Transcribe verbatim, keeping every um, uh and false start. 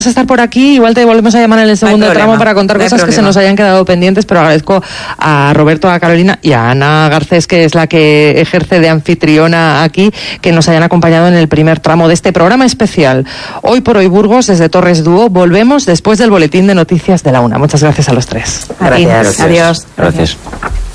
a estar por aquí, igual te volvemos a llamar en el segundo no tramo para contar no cosas que se nos hayan quedado pendientes, pero agradezco a Roberto, a Carolina y a Ana Garcés, que es la que ejerce de anfitriona aquí, que nos hayan acompañado en el primer tramo de este programa especial. Hoy por hoy Burgos, desde Torres Dúo, volvemos después del boletín de noticias de la una. Muchas gracias a los tres. Gracias. Adiós. Gracias.